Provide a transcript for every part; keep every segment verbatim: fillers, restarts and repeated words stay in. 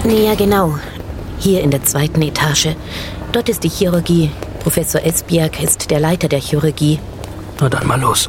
Ja, genau. Hier in der zweiten Etage. Dort ist die Chirurgie. Professor Esbjerg ist der Leiter der Chirurgie. Na dann mal los.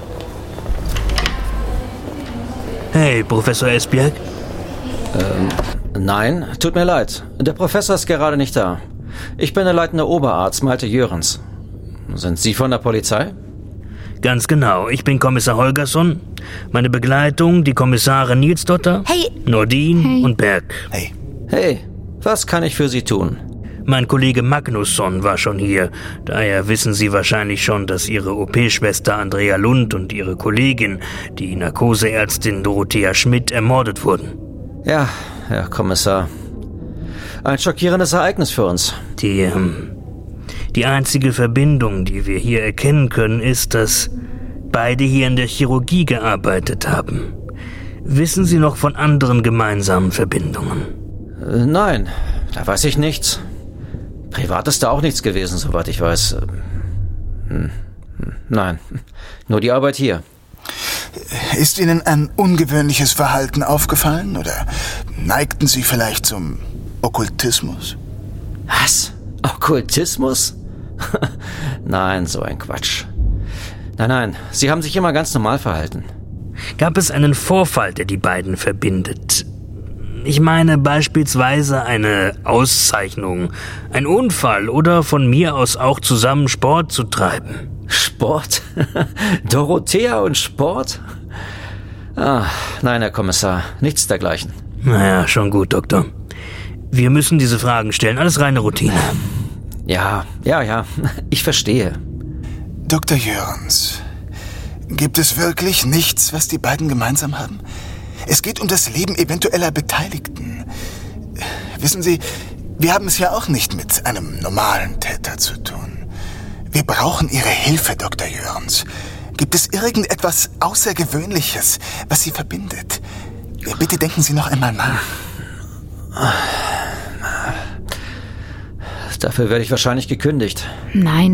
Hey, Professor Esbjerg? Ähm, nein, tut mir leid. Der Professor ist gerade nicht da. Ich bin der leitende Oberarzt, Malte Jörens. Sind Sie von der Polizei? Ganz genau. Ich bin Kommissar Holgersson. Meine Begleitung, die Kommissare Nilsdotter, Hey. Nordin Hey. und Berg. Hey. Hey, was kann ich für Sie tun? Mein Kollege Magnusson war schon hier. Daher wissen Sie wahrscheinlich schon, dass Ihre O P-Schwester Andrea Lund und Ihre Kollegin, die Narkoseärztin Dorothea Schmidt, ermordet wurden. Ja, Herr Kommissar. Ein schockierendes Ereignis für uns. Die, ähm, die einzige Verbindung, die wir hier erkennen können, ist, dass beide hier in der Chirurgie gearbeitet haben. Wissen Sie noch von anderen gemeinsamen Verbindungen? Äh, nein, da weiß ich nichts. Privat ist da auch nichts gewesen, soweit ich weiß. Hm, nein, nur die Arbeit hier. Ist Ihnen ein ungewöhnliches Verhalten aufgefallen oder neigten Sie vielleicht zum Okkultismus? Was? Okkultismus? Nein, so ein Quatsch. Nein, nein, Sie haben sich immer ganz normal verhalten. Gab es einen Vorfall, der die beiden verbindet? Ich meine beispielsweise eine Auszeichnung, ein Unfall oder von mir aus auch zusammen Sport zu treiben. Sport? Dorothea und Sport? Ah, nein, Herr Kommissar, nichts dergleichen. Naja, schon gut, Doktor. Wir müssen diese Fragen stellen, alles reine Routine. Ja, ja, ja, ich verstehe. Doktor Jörens, gibt es wirklich nichts, was die beiden gemeinsam haben? Es geht um das Leben eventueller Beteiligten. Wissen Sie, wir haben es ja auch nicht mit einem normalen Täter zu tun. Wir brauchen Ihre Hilfe, Doktor Jörens. Gibt es irgendetwas Außergewöhnliches, was Sie verbindet? Bitte denken Sie noch einmal nach. Dafür werde ich wahrscheinlich gekündigt. Nein,